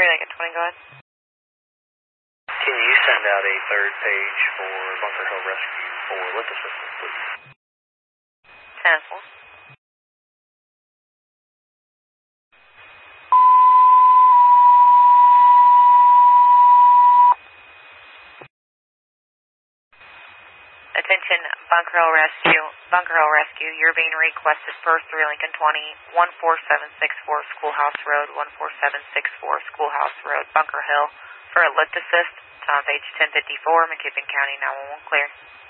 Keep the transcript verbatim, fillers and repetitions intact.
three Lincoln twenty, go ahead. Can you send out a third page for Bunker Hill Rescue for lift assistance, please? ten four. Attention, Bunker Hill Rescue. Bunker Hill Rescue, you're being requested for three Lincoln twenty, one four seven six four Schoolhouse Road, one four seven six four Schoolhouse Road, Bunker Hill, for a lift assist. Time page ten fifty-four, McKibbin County nine one one clear.